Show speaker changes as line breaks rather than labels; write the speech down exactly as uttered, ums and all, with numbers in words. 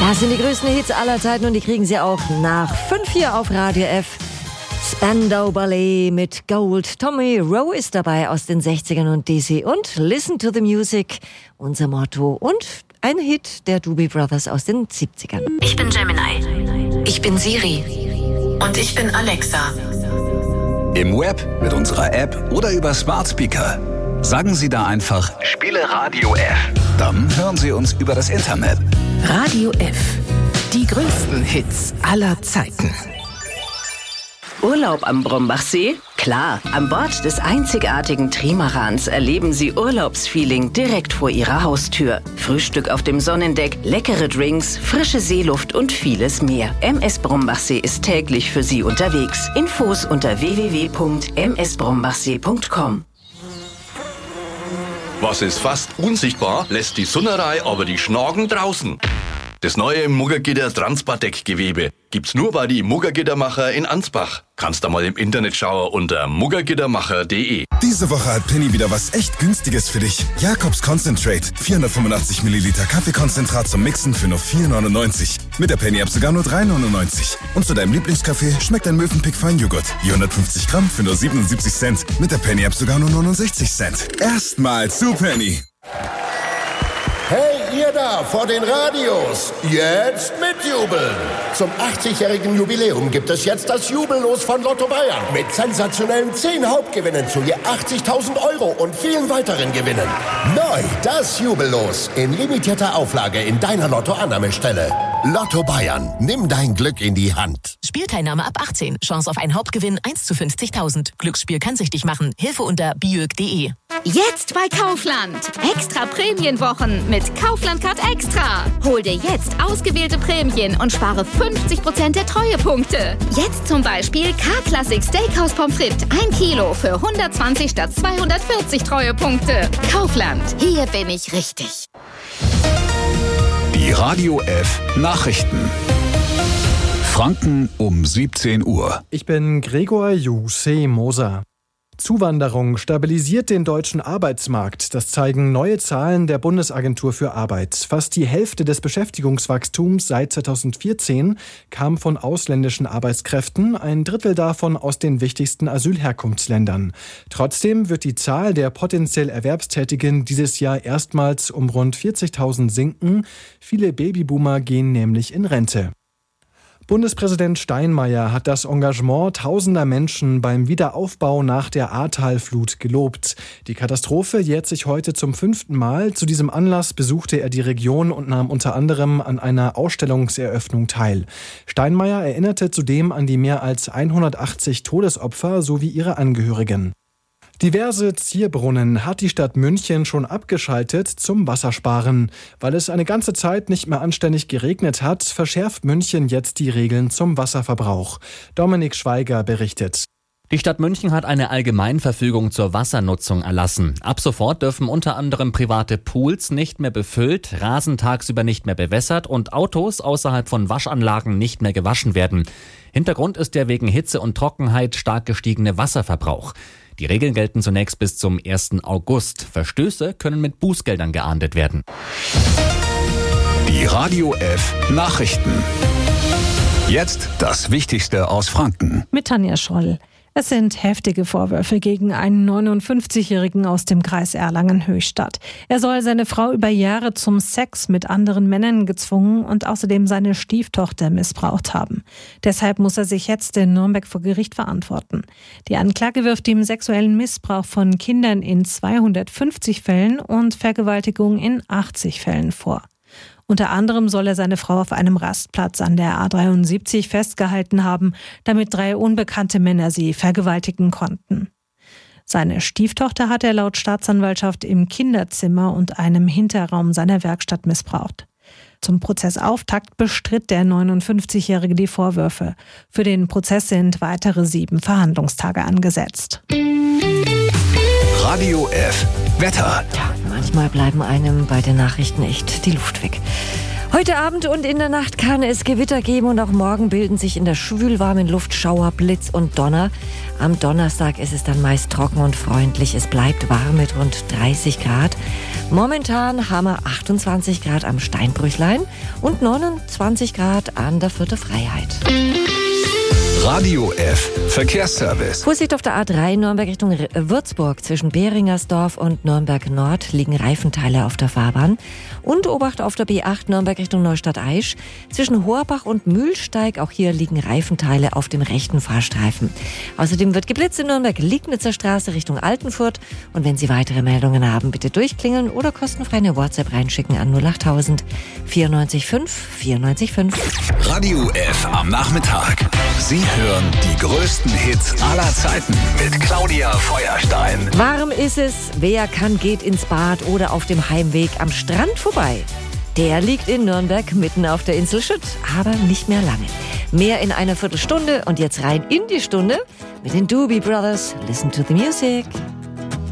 Das sind die größten Hits aller Zeiten und die kriegen Sie auch nach fünf hier auf Radio F. Spandau Ballet mit Gold. Tommy Rowe ist dabei aus den sechzigern und D C und Listen to the Music, unser Motto. Und ein Hit der Doobie Brothers aus den siebzigern.
Ich bin Gemini.
Ich bin Siri.
Und ich bin Alexa.
Im Web, mit unserer App oder über Smart Speaker. Sagen Sie da einfach, spiele Radio F. Dann hören Sie uns über das Internet.
Radio F. Die größten Hits aller Zeiten. Urlaub am Brombachsee? Klar, an Bord des einzigartigen Trimarans erleben Sie Urlaubsfeeling direkt vor Ihrer Haustür. Frühstück auf dem Sonnendeck, leckere Drinks, frische Seeluft und vieles mehr. M S Brombachsee ist täglich für Sie unterwegs. Infos unter w w w punkt m s brombachsee punkt com.
Was ist fast unsichtbar, lässt die Sunnerei aber die Schnagen draußen. Das neue Muggergitter Transpardeck-Gewebe gibt's nur bei die Muggergittermacher in Ansbach. Kannst da mal im Internet schauen unter muggergittermacher punkt de.
Diese Woche hat Penny wieder was echt Günstiges für dich. Jakobs Concentrate. vierhundertfünfundachtzig Milliliter Kaffeekonzentrat zum Mixen für nur vier neunundneunzig. Mit der Penny-App sogar nur drei neunundneunzig. Und zu deinem Lieblingskaffee schmeckt ein Mövenpick Feinjoghurt. vierhundertfünfzig Gramm für nur siebenundsiebzig Cent. Mit der Penny-App sogar nur neunundsechzig Cent. Erstmal zu Penny.
Hey, ihr da vor den Radios, jetzt mitjubeln! Zum achtzigjährigen Jubiläum gibt es jetzt das Jubellos von Lotto Bayern mit sensationellen zehn Hauptgewinnen zu je achtzigtausend Euro und vielen weiteren Gewinnen. Neu das Jubellos in limitierter Auflage in deiner Lotto-Annahmestelle. Lotto Bayern, nimm dein Glück in die Hand.
Spielteilnahme ab achtzehn. Chance auf einen Hauptgewinn eins zu fünfzigtausend. Glücksspiel kann süchtig machen. Hilfe unter biög punkt de.
Jetzt bei Kaufland. Extra Prämienwochen mit Kaufland Card Extra. Hol dir jetzt ausgewählte Prämien und spare fünfzig Prozent der Treuepunkte. Jetzt zum Beispiel K-Classic Steakhouse Pommes frites ein Kilo für hundertzwanzig statt zweihundertvierzig Treuepunkte. Kaufland. Hier bin ich richtig.
Die Radio F Nachrichten. Franken um siebzehn Uhr.
Ich bin Gregor Juse Moser. Zuwanderung stabilisiert den deutschen Arbeitsmarkt. Das zeigen neue Zahlen der Bundesagentur für Arbeit. Fast die Hälfte des Beschäftigungswachstums seit zweitausendvierzehn kam von ausländischen Arbeitskräften, ein Drittel davon aus den wichtigsten Asylherkunftsländern. Trotzdem wird die Zahl der potenziell Erwerbstätigen dieses Jahr erstmals um rund vierzigtausend sinken. Viele Babyboomer gehen nämlich in Rente. Bundespräsident Steinmeier hat das Engagement tausender Menschen beim Wiederaufbau nach der Ahrtalflut gelobt. Die Katastrophe jährt sich heute zum fünften Mal. Zu diesem Anlass besuchte er die Region und nahm unter anderem an einer Ausstellungseröffnung teil. Steinmeier erinnerte zudem an die mehr als hundertachtzig Todesopfer sowie ihre Angehörigen. Diverse Zierbrunnen hat die Stadt München schon abgeschaltet zum Wassersparen. Weil es eine ganze Zeit nicht mehr anständig geregnet hat, verschärft München jetzt die Regeln zum Wasserverbrauch. Dominik Schweiger berichtet.
Die Stadt München hat eine Allgemeinverfügung zur Wassernutzung erlassen. Ab sofort dürfen unter anderem private Pools nicht mehr befüllt, Rasen tagsüber nicht mehr bewässert und Autos außerhalb von Waschanlagen nicht mehr gewaschen werden. Hintergrund ist der wegen Hitze und Trockenheit stark gestiegene Wasserverbrauch. Die Regeln gelten zunächst bis zum ersten August. Verstöße können mit Bußgeldern geahndet werden.
Die Radio F Nachrichten. Jetzt das Wichtigste aus Franken.
Mit Tanja Scholl. Es sind heftige Vorwürfe gegen einen neunundfünfzigjährigen aus dem Kreis Erlangen-Höchstadt. Er soll seine Frau über Jahre zum Sex mit anderen Männern gezwungen und außerdem seine Stieftochter missbraucht haben. Deshalb muss er sich jetzt in Nürnberg vor Gericht verantworten. Die Anklage wirft ihm sexuellen Missbrauch von Kindern in zweihundertfünfzig Fällen und Vergewaltigung in achtzig Fällen vor. Unter anderem soll er seine Frau auf einem Rastplatz an der A dreiundsiebzig festgehalten haben, damit drei unbekannte Männer sie vergewaltigen konnten. Seine Stieftochter hat er laut Staatsanwaltschaft im Kinderzimmer und einem Hinterraum seiner Werkstatt missbraucht. Zum Prozessauftakt bestritt der neunundfünfzigjährige die Vorwürfe. Für den Prozess sind weitere sieben Verhandlungstage angesetzt.
Radio F Wetter.
Ja, manchmal bleiben einem bei den Nachrichten echt die Luft weg. Heute Abend und in der Nacht kann es Gewitter geben und auch morgen bilden sich in der schwülwarmen Luft Schauer, Blitz und Donner. Am Donnerstag ist es dann meist trocken und freundlich. Es bleibt warm mit rund dreißig Grad. Momentan haben wir achtundzwanzig Grad am Steinbrüchlein und neunundzwanzig Grad an der Vierter Freiheit.
Radio F Verkehrsservice.
Vorsicht auf der A drei Nürnberg Richtung Würzburg. Zwischen Behringersdorf und Nürnberg Nord liegen Reifenteile auf der Fahrbahn. Und Obacht auf der B acht Nürnberg Richtung Neustadt-Aisch. Zwischen Horbach und Mühlsteig, auch hier liegen Reifenteile auf dem rechten Fahrstreifen. Außerdem wird geblitzt in Nürnberg-Liegnitzer Straße Richtung Altenfurt. Und wenn Sie weitere Meldungen haben, bitte durchklingeln oder kostenfrei eine WhatsApp reinschicken an null achttausend vierundneunzig fünf vierundneunzig fünf.
Radio F am Nachmittag. Sie hören die größten Hits aller Zeiten mit Claudia Feuerstein.
Warm ist es, wer kann, geht ins Bad oder auf dem Heimweg am Strand vorbei. Der liegt in Nürnberg mitten auf der Insel Schütt, aber nicht mehr lange. Mehr in einer Viertelstunde und jetzt rein in die Stunde mit den Doobie Brothers. Listen to the music.